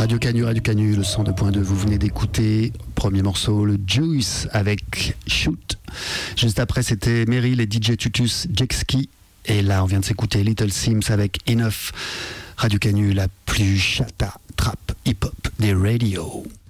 Radio Canu, le 102.2, vous venez d'écouter, premier morceau, le Juice avec Shoot. Juste après, c'était Meryl et DJ Tutus Jetski. Et là, on vient de s'écouter Little Sims avec Enough. Radio Canu, la plus chata trap hip-hop des radios.